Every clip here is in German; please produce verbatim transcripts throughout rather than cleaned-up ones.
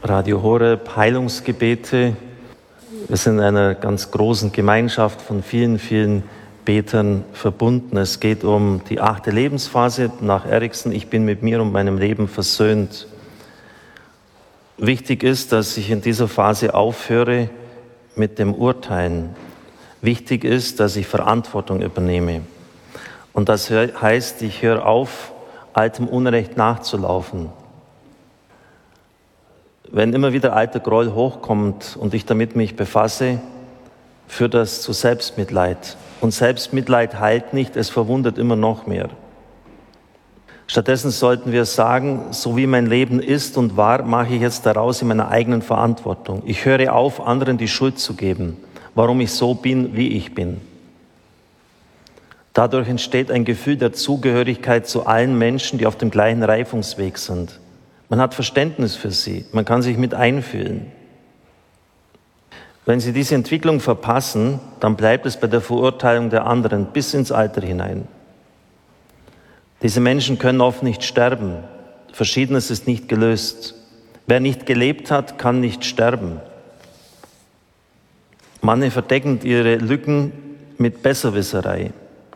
Radio Horeb, Heilungsgebete. Wir sind in einer ganz großen Gemeinschaft von vielen, vielen Betern verbunden. Es geht um die achte Lebensphase nach Erickson. Ich bin mit mir und meinem Leben versöhnt. Wichtig ist, dass ich in dieser Phase aufhöre mit dem Urteilen. Wichtig ist, dass ich Verantwortung übernehme. Und das heißt, ich höre auf, altem Unrecht nachzulaufen. Wenn immer wieder alter Groll hochkommt und ich damit mich befasse, führt das zu Selbstmitleid. Und Selbstmitleid heilt nicht, es verwundet immer noch mehr. Stattdessen sollten wir sagen, so wie mein Leben ist und war, mache ich jetzt daraus in meiner eigenen Verantwortung. Ich höre auf, anderen die Schuld zu geben, warum ich so bin, wie ich bin. Dadurch entsteht ein Gefühl der Zugehörigkeit zu allen Menschen, die auf dem gleichen Reifungsweg sind. Man hat Verständnis für sie, man kann sich mit einfühlen. Wenn Sie diese Entwicklung verpassen, dann bleibt es bei der Verurteilung der anderen bis ins Alter hinein. Diese Menschen können oft nicht sterben. Verschiedenes ist nicht gelöst. Wer nicht gelebt hat, kann nicht sterben. Manche verdecken ihre Lücken mit Besserwisserei.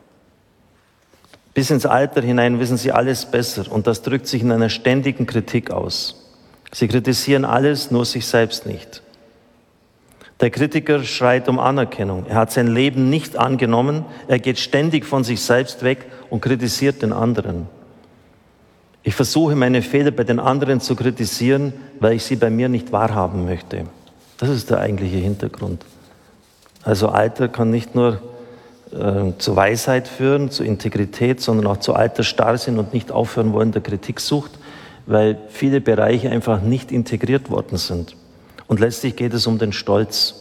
Bis ins Alter hinein wissen sie alles besser und das drückt sich in einer ständigen Kritik aus. Sie kritisieren alles, nur sich selbst nicht. Der Kritiker schreit um Anerkennung. Er hat sein Leben nicht angenommen, er geht ständig von sich selbst weg und kritisiert den anderen. Ich versuche, meine Fehler bei den anderen zu kritisieren, weil ich sie bei mir nicht wahrhaben möchte. Das ist der eigentliche Hintergrund. Also Alter kann nicht nur zu Weisheit führen, zu Integrität, sondern auch zu alter Starrsinn und nicht aufhören wollen der Kritiksucht, weil viele Bereiche einfach nicht integriert worden sind. Und letztlich geht es um den Stolz.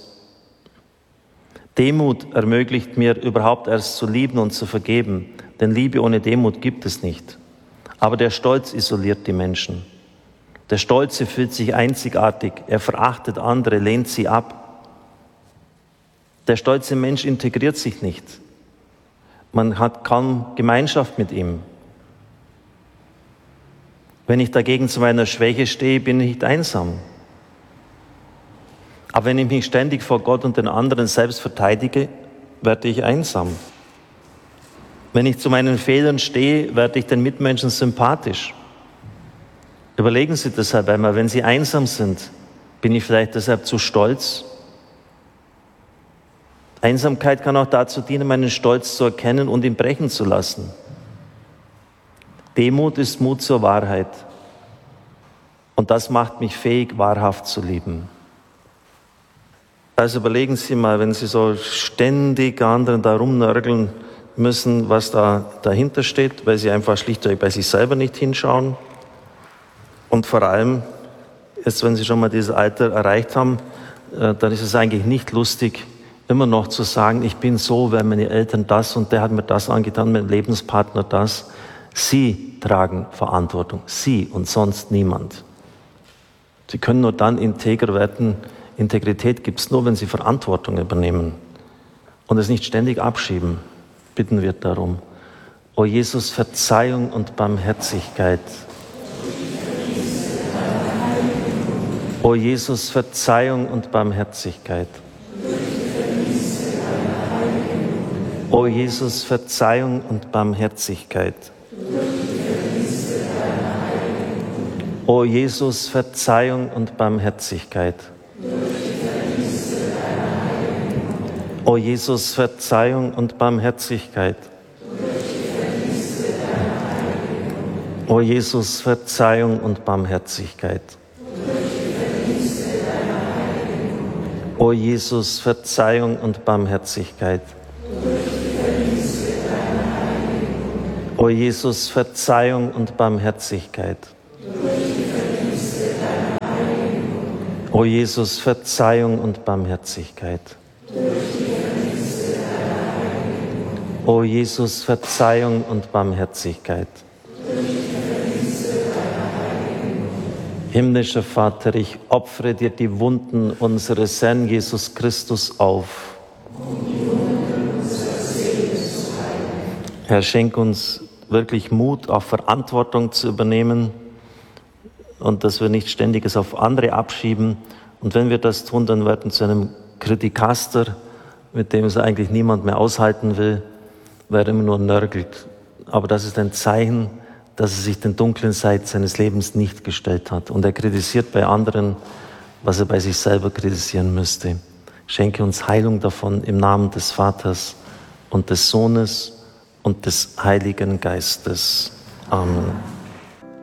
Demut ermöglicht mir überhaupt erst zu lieben und zu vergeben, denn Liebe ohne Demut gibt es nicht. Aber der Stolz isoliert die Menschen. Der Stolze fühlt sich einzigartig, er verachtet andere, lehnt sie ab. Der stolze Mensch integriert sich nicht. Man hat kaum Gemeinschaft mit ihm. Wenn ich dagegen zu meiner Schwäche stehe, bin ich nicht einsam. Aber wenn ich mich ständig vor Gott und den anderen selbst verteidige, werde ich einsam. Wenn ich zu meinen Fehlern stehe, werde ich den Mitmenschen sympathisch. Überlegen Sie deshalb einmal, wenn Sie einsam sind, bin ich vielleicht deshalb zu stolz? Einsamkeit kann auch dazu dienen, meinen Stolz zu erkennen und ihn brechen zu lassen. Demut ist Mut zur Wahrheit. Und das macht mich fähig, wahrhaft zu lieben. Also überlegen Sie mal, wenn Sie so ständig anderen da rumnörgeln müssen, was da dahinter steht, weil Sie einfach schlichtweg bei sich selber nicht hinschauen. Und vor allem, jetzt wenn Sie schon mal dieses Alter erreicht haben, dann ist es eigentlich nicht lustig, immer noch zu sagen, ich bin so, weil meine Eltern das und der hat mir das angetan, mein Lebenspartner das. Sie tragen Verantwortung, Sie und sonst niemand. Sie können nur dann integer werden. Integrität gibt es nur, wenn Sie Verantwortung übernehmen und es nicht ständig abschieben. Bitten wir darum. O Jesus, Verzeihung und Barmherzigkeit. O Jesus, Verzeihung und Barmherzigkeit. O Jesus, Verzeihung und Barmherzigkeit. O Jesus, Verzeihung und Barmherzigkeit. O Jesus, Verzeihung und Barmherzigkeit. O Jesus, Verzeihung und Barmherzigkeit. O Jesus, Verzeihung und Barmherzigkeit. O Jesus, Verzeihung und Barmherzigkeit. O Jesus, Verzeihung und Barmherzigkeit. O Jesus, Verzeihung und Barmherzigkeit. Himmlischer Vater, ich opfere dir die Wunden unseres Herrn Jesus Christus auf. Herr, schenk uns wirklich Mut, auch Verantwortung zu übernehmen, und dass wir nicht ständig es auf andere abschieben. Und wenn wir das tun, dann werden wir zu einem Kritikaster, mit dem es eigentlich niemand mehr aushalten will, weil er immer nur nörgelt. Aber das ist ein Zeichen, dass er sich den dunklen Seiten seines Lebens nicht gestellt hat. Und er kritisiert bei anderen, was er bei sich selber kritisieren müsste. Schenke uns Heilung davon im Namen des Vaters und des Sohnes und des Heiligen Geistes. Amen.